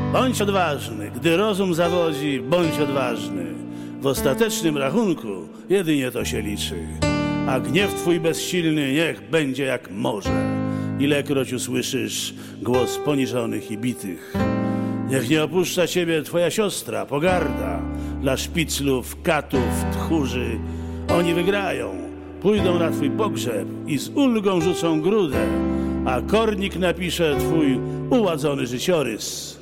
Bądź odważny, gdy rozum zawodzi, bądź odważny. W ostatecznym rachunku jedynie to się liczy. A gniew twój bezsilny niech będzie jak morze. Ilekroć usłyszysz głos poniżonych i bitych. Niech nie opuszcza ciebie twoja siostra, pogarda dla szpiclów, katów, tchórzy. Oni wygrają, pójdą na twój pogrzeb i z ulgą rzucą grudę, a kornik napisze twój uładzony życiorys.